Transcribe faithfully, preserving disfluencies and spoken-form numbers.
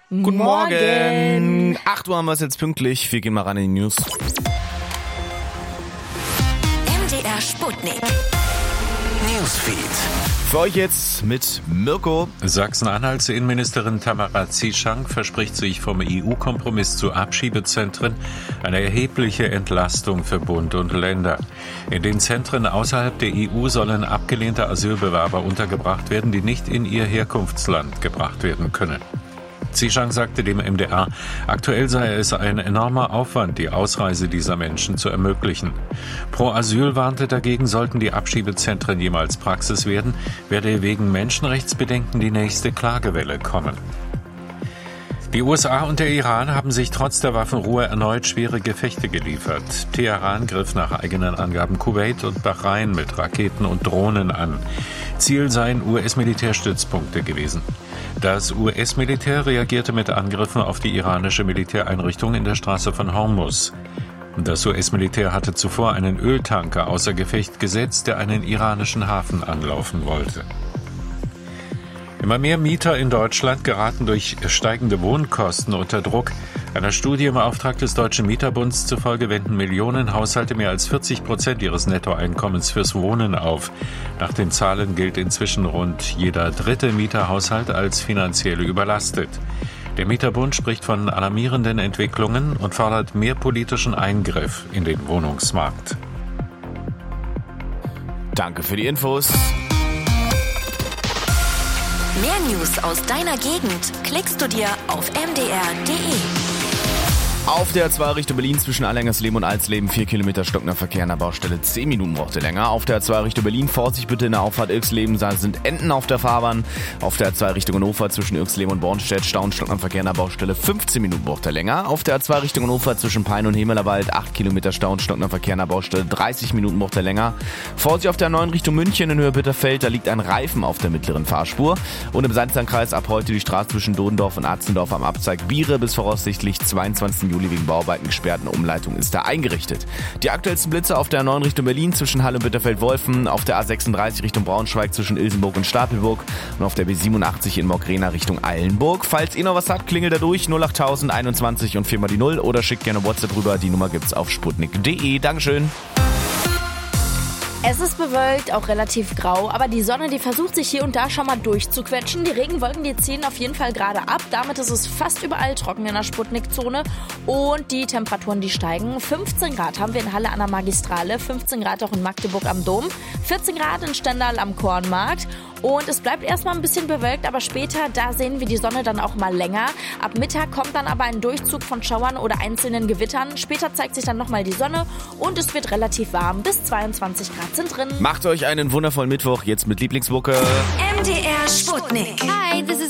Guten Morgen. Morgen. acht Uhr haben wir es jetzt pünktlich. Wir gehen mal ran in die News. M D R Sputnik. Newsfeed. Für euch jetzt mit Mirko. Sachsen-Anhalts Innenministerin Tamara Zieschank verspricht sich vom E U-Kompromiss zu Abschiebezentren eine erhebliche Entlastung für Bund und Länder. In den Zentren außerhalb der E U sollen abgelehnte Asylbewerber untergebracht werden, die nicht in ihr Herkunftsland gebracht werden können. Zieschank sagte dem M D R, aktuell sei es ein enormer Aufwand, die Ausreise dieser Menschen zu ermöglichen. Pro Asyl warnte dagegen, sollten die Abschiebezentren jemals Praxis werden, werde wegen Menschenrechtsbedenken die nächste Klagewelle kommen. Die U S A und der Iran haben sich trotz der Waffenruhe erneut schwere Gefechte geliefert. Teheran griff nach eigenen Angaben Kuwait und Bahrain mit Raketen und Drohnen an. Ziel seien U S-Militärstützpunkte gewesen. Das U S-Militär reagierte mit Angriffen auf die iranische Militäreinrichtung in der Straße von Hormuz. Das U S-Militär hatte zuvor einen Öltanker außer Gefecht gesetzt, der einen iranischen Hafen anlaufen wollte. Immer mehr Mieter in Deutschland geraten durch steigende Wohnkosten unter Druck. Einer Studie im Auftrag des Deutschen Mieterbunds zufolge wenden Millionen Haushalte mehr als vierzig Prozent ihres Nettoeinkommens fürs Wohnen auf. Nach den Zahlen gilt inzwischen rund jeder dritte Mieterhaushalt als finanziell überlastet. Der Mieterbund spricht von alarmierenden Entwicklungen und fordert mehr politischen Eingriff in den Wohnungsmarkt. Danke für die Infos. Mehr News aus deiner Gegend klickst du dir auf m d r punkt d e. Auf der A zwei Richtung Berlin zwischen Allengersleben und Alsleben vier Kilometer stockender Verkehr an der Baustelle, zehn Minuten brauchte länger. Auf der A zwei Richtung Berlin Vorsicht bitte in der Auffahrt Irksleben, da sind Enten auf der Fahrbahn. Auf der A zwei Richtung Hannover zwischen Irksleben und Bornstedt Stau und stockender Verkehr an der Baustelle, fünfzehn Minuten brauchte länger. Auf der A zwei Richtung Hannover zwischen Pein und Hemelerwald acht Kilometer Stau und stockender Verkehr an der Baustelle, dreißig Minuten brauchte länger. Vorsicht auf der neuen Richtung München in Höhe Bitterfeld, da liegt ein Reifen auf der mittleren Fahrspur. Und im Salzlandkreis ab heute die Straße zwischen Dodendorf und Atzendorf am Abzweig Biere bis voraussichtlich zweiundzwanzigsten Juli wegen Bauarbeiten gesperrten Umleitung ist da eingerichtet. Die aktuellsten Blitze auf der neun Richtung Berlin zwischen Halle und Bitterfeld-Wolfen, auf der A sechsunddreißig Richtung Braunschweig zwischen Ilsenburg und Stapelburg und auf der B siebenundachtzig in Mockrena Richtung Eilenburg. Falls ihr noch was habt, klingelt da durch null achttausend einundzwanzig und viermal die null oder schickt gerne WhatsApp rüber. Die Nummer gibt's auf sputnik punkt d e. Dankeschön. Es ist bewölkt, auch relativ grau, aber die Sonne, die versucht sich hier und da schon mal durchzuquetschen. Die Regenwolken, die ziehen auf jeden Fall gerade ab. Damit ist es fast überall trocken in der Sputnik-Zone und die Temperaturen, die steigen. fünfzehn Grad haben wir in Halle an der Magistrale, fünfzehn Grad auch in Magdeburg am Dom, vierzehn Grad in Stendal am Kornmarkt. Und es bleibt erstmal ein bisschen bewölkt, aber später, da sehen wir die Sonne dann auch mal länger. Ab Mittag kommt dann aber ein Durchzug von Schauern oder einzelnen Gewittern. Später zeigt sich dann nochmal die Sonne und es wird relativ warm. Bis zweiundzwanzig Grad sind drin. Macht euch einen wundervollen Mittwoch jetzt mit Lieblingsmucke. M D R Sputnik. Hi, this is